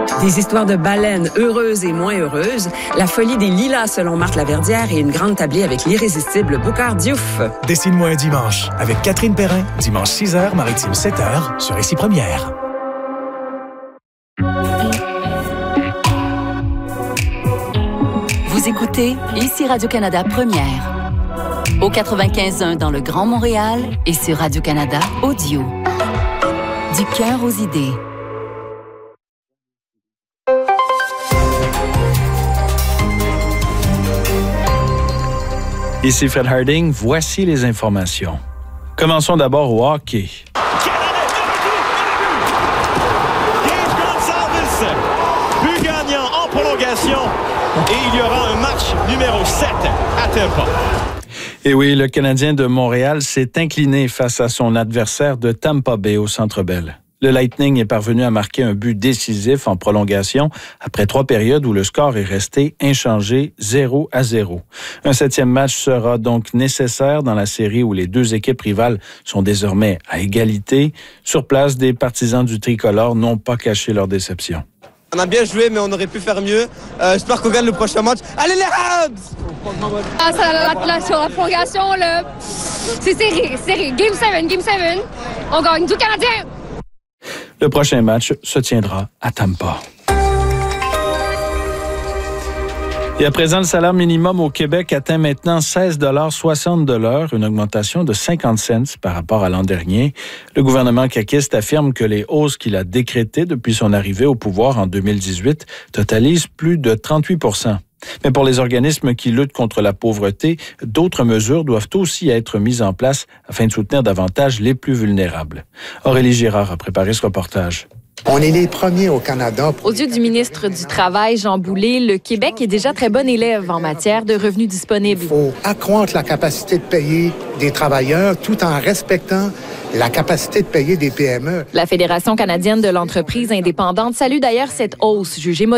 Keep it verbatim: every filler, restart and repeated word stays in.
Des histoires de baleines heureuses et moins heureuses, la folie des lilas selon Marthe Laverdière et une grande tablée avec l'irrésistible Boucard Diouf. Dessine-moi un dimanche avec Catherine Perrin, dimanche six heures, Maritime sept heures, sur Ici Première. Vous écoutez Ici Radio-Canada Première. Au quatre-vingt-quinze point un dans le Grand Montréal et sur Radio-Canada Audio. Du cœur aux idées. Ici Fred Harding, voici les informations. Commençons d'abord au hockey. But gagnant en prolongation et il y aura un match numéro sept à Tampa. Et oui, le Canadien de Montréal s'est incliné face à son adversaire de Tampa Bay au Centre Bell. Le Lightning est parvenu à marquer un but décisif en prolongation après trois périodes où le score est resté inchangé zéro à zéro. Un septième match sera donc nécessaire dans la série où les deux équipes rivales sont désormais à égalité. Sur place, des partisans du tricolore n'ont pas caché leur déception. On a bien joué, mais on aurait pu faire mieux. Euh, j'espère qu'on gagne le prochain match. Allez les Habs! Ah, ça, la, la, sur la prolongation, là, c'est serré, serré. Game sept, Game sept, on gagne tout Canadien! Le prochain match se tiendra à Tampa. Et à présent, le salaire minimum au Québec atteint maintenant seize dollars soixante de l'heure, une augmentation de cinquante cents par rapport à l'an dernier. Le gouvernement caquiste affirme que les hausses qu'il a décrétées depuis son arrivée au pouvoir en deux mille dix-huit totalisent plus de trente-huit pour cent. Mais pour les organismes qui luttent contre la pauvreté, d'autres mesures doivent aussi être mises en place afin de soutenir davantage les plus vulnérables. Aurélie Girard a préparé ce reportage. On est les premiers au Canada. Aux yeux du ministre du Travail, Jean Boulet, le Québec est déjà très bon élève en matière de revenus disponibles. Il faut accroître la capacité de payer des travailleurs tout en respectant la capacité de payer des P M E. La Fédération canadienne de l'entreprise indépendante salue d'ailleurs cette hausse jugée